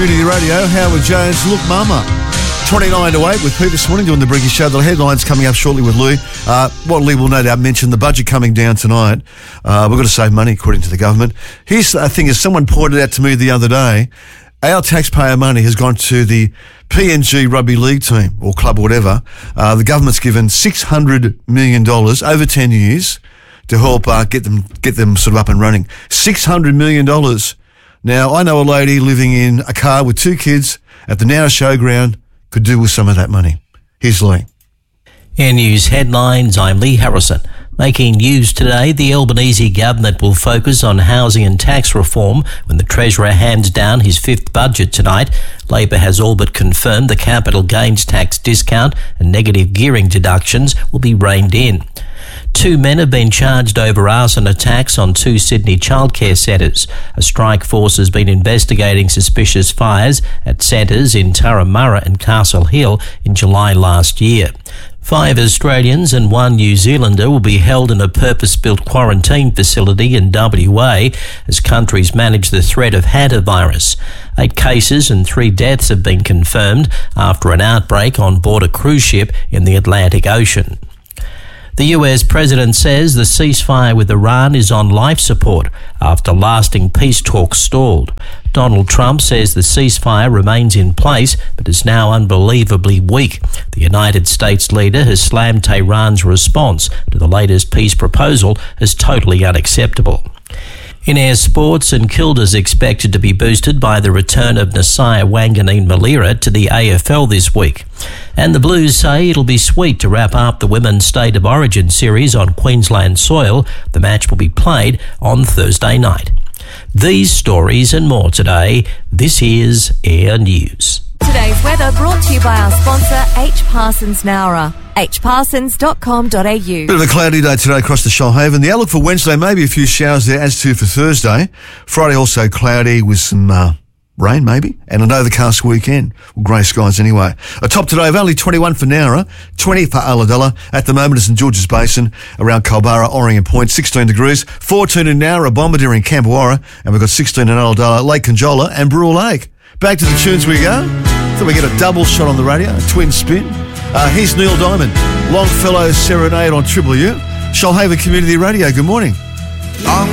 Community Radio. Howard Jones, Look Mama. 29 to 8 with Pete this morning doing the Briggy Show. The headlines coming up shortly with Louis. What Lee will no doubt mention, the budget coming down tonight. We've got to save money according to the government. Here's the thing, as someone pointed out to me the other day, our taxpayer money has gone to the PNG Rugby League team or club or whatever. The government's given $600 million over 10 years to help get them sort of up and running. $600 million. Now, I know a lady living in a car with 2 kids at the Nowra Showground could do with some of that money. Here's Lee. Air News headlines, I'm Lee Harrison. Making news today, the Albanese government will focus on housing and tax reform when the Treasurer hands down his 5th budget tonight. Labor has all but confirmed the capital gains tax discount and negative gearing deductions will be reined in. 2 men have been charged over arson attacks on 2 Sydney childcare centres. A strike force has been investigating suspicious fires at centres in Turramurra and Castle Hill in July last year. 5 Australians and 1 New Zealander will be held in a purpose-built quarantine facility in WA as countries manage the threat of hantavirus. 8 cases and 3 deaths have been confirmed after an outbreak on board a cruise ship in the Atlantic Ocean. The US president says the ceasefire with Iran is on life support after lasting peace talks stalled. Donald Trump says the ceasefire remains in place but is now unbelievably weak. The United States leader has slammed Tehran's response to the latest peace proposal as totally unacceptable. In air sports, St Kilda's expected to be boosted by the return of Nasiah Wanganeen-Malira to the AFL this week. And the Blues say it'll be sweet to wrap up the Women's State of Origin series on Queensland soil. The match will be played on Thursday night. These stories and more today. This is Air News. Today's weather brought to you by our sponsor, H. Parsons Nowra. hparsons.com.au. Bit of a cloudy day today across the Shoalhaven. The outlook for Wednesday, maybe a few showers there, as to for Thursday. Friday also cloudy with some rain maybe, and an overcast weekend. Well, grey skies anyway. A top today of only 21 for Nowra, 20 for Ulladulla. At the moment it's in Georges Basin, around Culburra, Orringham Point, 16 degrees, 14 in Nowra, Bombardier and Cambawarra, and we've got 16 in Ulladulla, Lake Conjola and Brule Lake. Back to the tunes we go. So we get a double shot on the radio, a twin spin. Here's Neil Diamond, Longfellow Serenade on Triple U. Shoalhaven Community Radio, good morning.